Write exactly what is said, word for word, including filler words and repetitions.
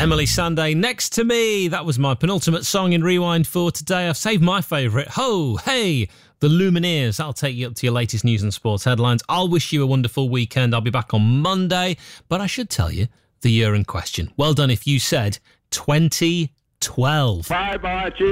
Emily Sandé, Next to Me. That was my penultimate song in Rewind for today. I've saved my favourite. Ho, hey, the Lumineers. I'll take you up to your latest news and sports headlines. I'll wish you a wonderful weekend. I'll be back on Monday. But I should tell you the year in question. Well done if you said twenty twelve. Bye-bye,